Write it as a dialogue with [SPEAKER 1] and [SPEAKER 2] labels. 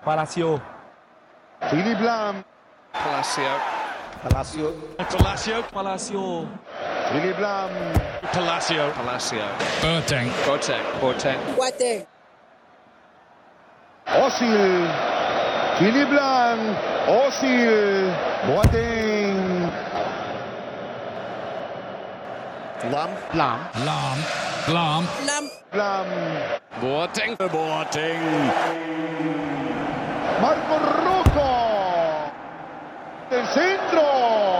[SPEAKER 1] Palacio.
[SPEAKER 2] Philipp Lahm.
[SPEAKER 3] Palacio.
[SPEAKER 1] Palacio.
[SPEAKER 3] Palacio.
[SPEAKER 1] Palacio.
[SPEAKER 2] Philipp Lahm.
[SPEAKER 3] Palacio. Palacio.
[SPEAKER 4] Boateng.
[SPEAKER 3] Boateng.
[SPEAKER 2] Özil. Philipp Lahm. Özil. Boateng.
[SPEAKER 3] Lahm.
[SPEAKER 2] Lahm.
[SPEAKER 3] Boateng.
[SPEAKER 2] Marco Rocco. Del centro.